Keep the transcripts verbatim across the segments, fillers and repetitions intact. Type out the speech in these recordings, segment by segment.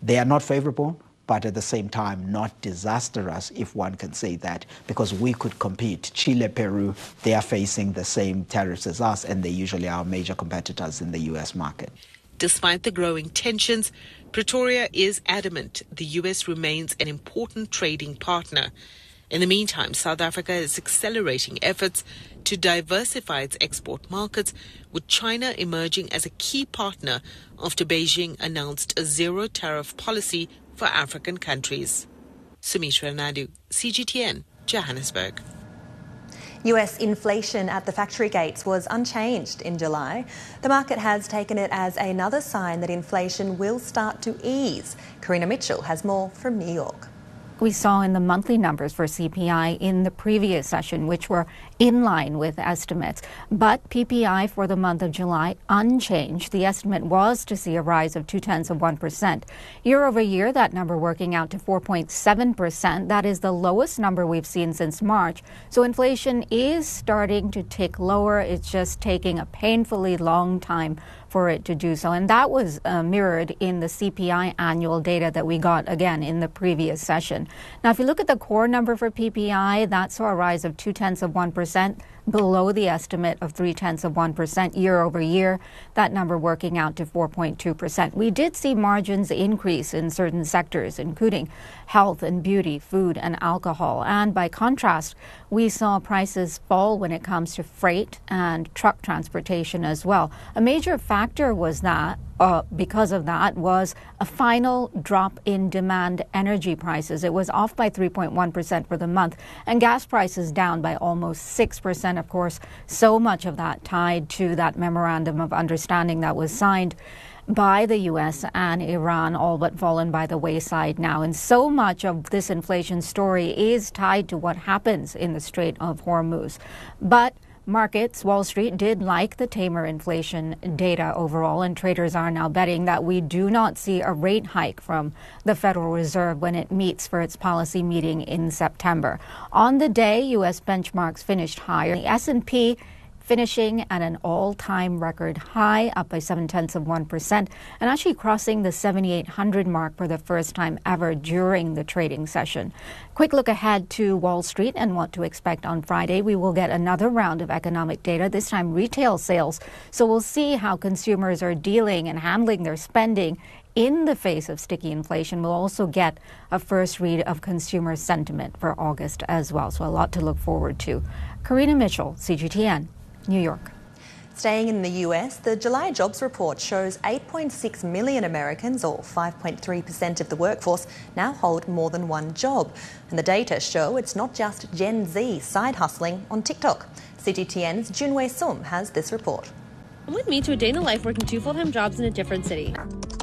They are not favorable, but at the same time, not disastrous, if one can say that, because we could compete. Chile, Peru, they are facing the same tariffs as us, and they usually are major competitors in the U S market. Despite the growing tensions, Pretoria is adamant the U S remains an important trading partner. In the meantime, South Africa is accelerating efforts to diversify its export markets, with China emerging as a key partner after Beijing announced a zero-tariff policy for African countries. Sumitra Naidu, C G T N, Johannesburg. U S inflation at the factory gates was unchanged in July. The market has taken it as another sign that inflation will start to ease. Karina Mitchell has more from New York. We saw in the monthly numbers for C P I in the previous session, which were in line with estimates. But P P I for the month of July unchanged. The estimate was to see a rise of two-tenths of one percent. Year over year, that number working out to four point seven percent. That is the lowest number we've seen since March. So inflation is starting to tick lower. It's just taking a painfully long time for it to do so. And that was uh, mirrored in the C P I annual data that we got again in the previous session. Now, if you look at the core number for P P I, that saw a rise of two-tenths of one percent, below the estimate of three-tenths of one percent year over year, that number working out to four point two percent. We did see margins increase in certain sectors, including health and beauty, food and alcohol. And by contrast, we saw prices fall when it comes to freight and truck transportation as well. A major factor was that Uh, because of that was a final drop in demand energy prices. It was off by three point one percent for the month, and gas prices down by almost six percent. Of course, so much of that tied to that memorandum of understanding that was signed by the U S and Iran, all but fallen by the wayside now. And so much of this inflation story is tied to what happens in the Strait of Hormuz. But markets, Wall Street, did like the tamer inflation data overall, and traders are now betting that we do not see a rate hike from the Federal Reserve when it meets for its policy meeting in September. On the day, U S benchmarks finished higher. The S and P finishing at an all-time record high, up by seven-tenths of one percent, and actually crossing the seventy-eight hundred mark for the first time ever during the trading session. Quick look ahead to Wall Street and what to expect on Friday. We will get another round of economic data, this time retail sales. So we'll see how consumers are dealing and handling their spending in the face of sticky inflation. We'll also get a first read of consumer sentiment for August as well. So a lot to look forward to. Karina Mitchell, C G T N, New York. Staying in the U S, the July jobs report shows eight point six million Americans, or five point three percent of the workforce, now hold more than one job. And the data show it's not just Gen Z side hustling on TikTok. C G T N's Junwei Sum has this report. Come with me to a day in the life working two full-time jobs in a different city.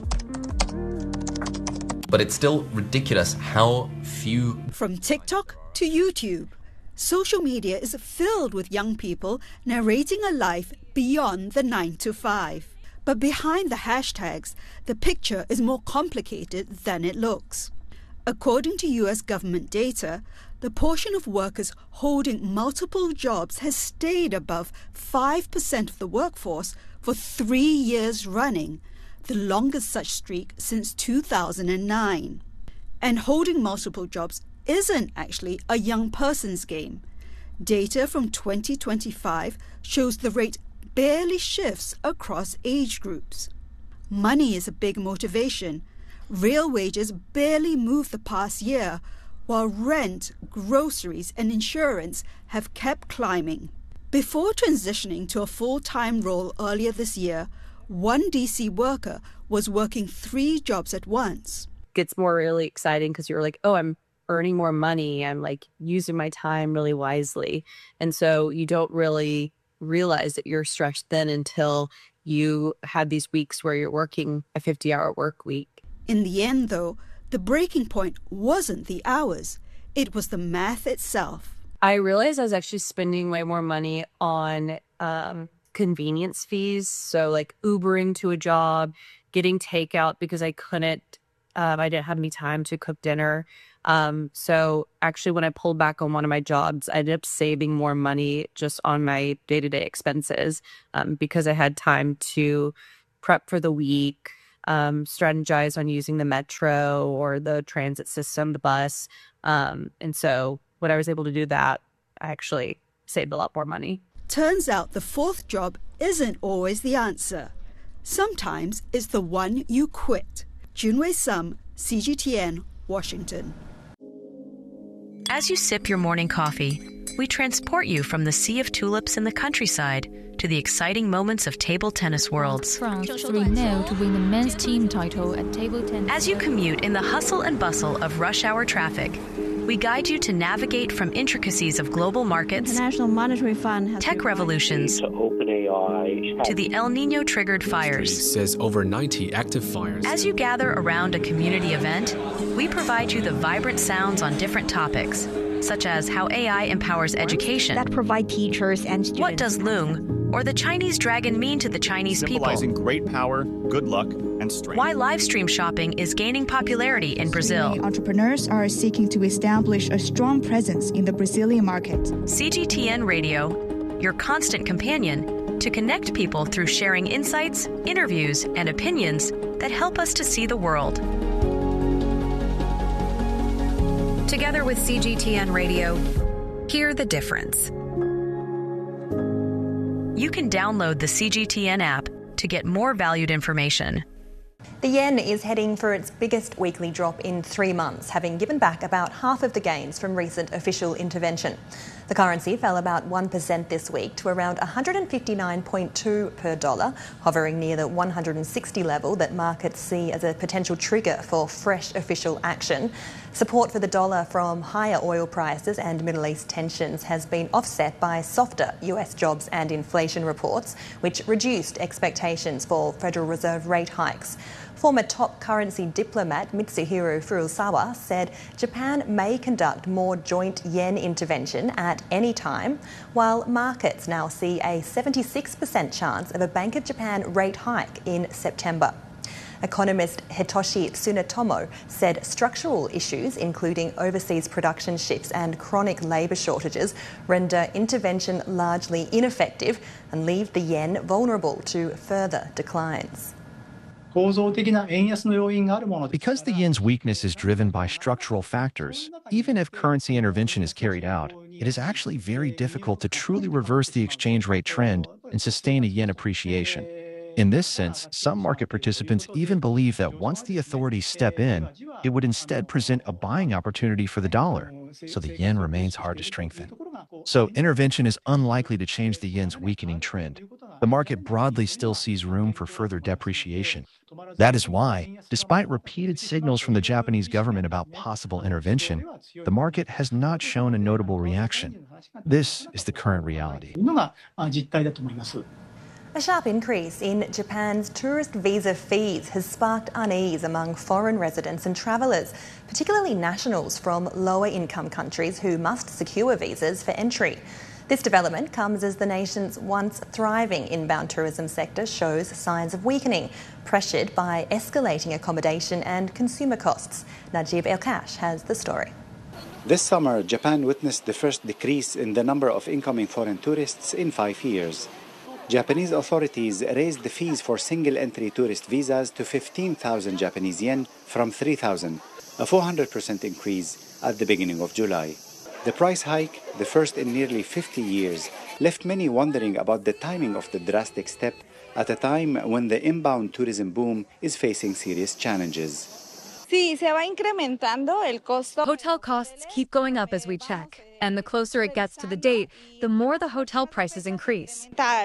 But it's still ridiculous how few... From TikTok to YouTube, social media is filled with young people narrating a life beyond the nine to five. But behind the hashtags, the picture is more complicated than it looks. According to U S government data, the portion of workers holding multiple jobs has stayed above five percent of the workforce for three years running, the longest such streak since two thousand nine. And holding multiple jobs isn't actually a young person's game. Data from twenty twenty-five shows the rate barely shifts across age groups. Money is a big motivation. Real wages barely moved the past year, while rent, groceries and insurance have kept climbing. Before transitioning to a full-time role earlier this year, one D C worker was working three jobs at once. It gets more really exciting because you're like, oh, I'm earning more money. I'm like using my time really wisely. And so you don't really realize that you're stretched thin until you have these weeks where you're working a fifty hour work week. In the end, though, the breaking point wasn't the hours. It was the math itself. I realized I was actually spending way more money on um, convenience fees. So like Ubering to a job, getting takeout because I couldn't, um, I didn't have any time to cook dinner. Um, so actually when I pulled back on one of my jobs, I ended up saving more money just on my day-to-day expenses um, because I had time to prep for the week, um, strategize on using the metro or the transit system, the bus. Um, and so when I was able to do that, I actually saved a lot more money. Turns out the fourth job isn't always the answer. Sometimes it's the one you quit. Junwei Sum, C G T N, Washington. As you sip your morning coffee, we transport you from the sea of tulips in the countryside to the exciting moments of table tennis worlds. France three nil to win the men's team title at table tennis. As you commute in the hustle and bustle of rush hour traffic, we guide you to navigate from intricacies of global markets, International Monetary Fund has tech revolutions, to OpenAI, to the El Nino-triggered fires. Says over ninety active fires. As you gather around a community event, we provide you the vibrant sounds on different topics, such as how A I empowers education, that provide teachers and students. What does Loong or the Chinese dragon mean to the Chinese people? Symbolizing great power, good luck, and strength. Why live stream shopping is gaining popularity in Brazil. Entrepreneurs are seeking to establish a strong presence in the Brazilian market. C G T N Radio, your constant companion to connect people through sharing insights, interviews, and opinions that help us to see the world. Together with C G T N Radio, hear the difference. You can download the C G T N app to get more valued information. The yen is heading for its biggest weekly drop in three months, having given back about half of the gains from recent official intervention. The currency fell about one percent this week to around one hundred fifty-nine point two per dollar, hovering near the one hundred sixty level that markets see as a potential trigger for fresh official action. Support for the dollar from higher oil prices and Middle East tensions has been offset by softer U S jobs and inflation reports, which reduced expectations for Federal Reserve rate hikes. Former top currency diplomat Mitsuhiro Furusawa said Japan may conduct more joint yen intervention at any time, while markets now see a seventy-six percent chance of a Bank of Japan rate hike in September. Economist Hitoshi Tsunetomo said structural issues, including overseas production shifts and chronic labour shortages, render intervention largely ineffective and leave the yen vulnerable to further declines. Because the yen's weakness is driven by structural factors, even if currency intervention is carried out, it is actually very difficult to truly reverse the exchange rate trend and sustain a yen appreciation. In this sense, some market participants even believe that once the authorities step in, it would instead present a buying opportunity for the dollar, so the yen remains hard to strengthen. So intervention is unlikely to change the yen's weakening trend. The market broadly still sees room for further depreciation. That is why, despite repeated signals from the Japanese government about possible intervention, the market has not shown a notable reaction. This is the current reality. A sharp increase in Japan's tourist visa fees has sparked unease among foreign residents and travellers, particularly nationals from lower income countries who must secure visas for entry. This development comes as the nation's once thriving inbound tourism sector shows signs of weakening, pressured by escalating accommodation and consumer costs. Najib El-Kash has the story. This summer, Japan witnessed the first decrease in the number of incoming foreign tourists in five years. Japanese authorities raised the fees for single-entry tourist visas to fifteen thousand Japanese yen from three thousand, a four hundred percent increase at the beginning of July. The price hike, the first in nearly fifty years, left many wondering about the timing of the drastic step at a time when the inbound tourism boom is facing serious challenges. Hotel costs keep going up as we check, and the closer it gets to the date, the more the hotel prices increase.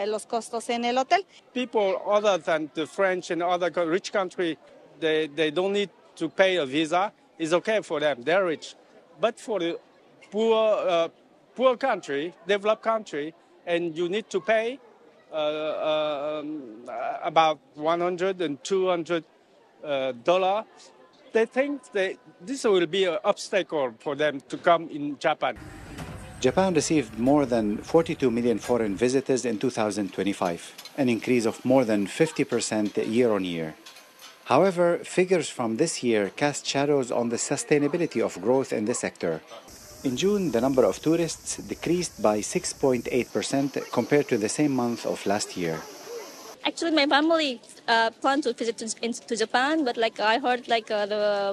People other than the French and other rich countries, they, they don't need to pay a visa. It's okay for them, they're rich. But for the poor, uh, poor country, developed country, and you need to pay uh, uh, um, about one hundred and two hundred uh, dollars. They think they, this will be an obstacle for them to come in Japan. Japan received more than forty-two million foreign visitors in two thousand twenty-five, an increase of more than fifty percent year on year. However, figures from this year cast shadows on the sustainability of growth in the sector. In June, the number of tourists decreased by six point eight percent compared to the same month of last year. Actually, my family uh, plan to visit to, in, to Japan, but like I heard like uh, the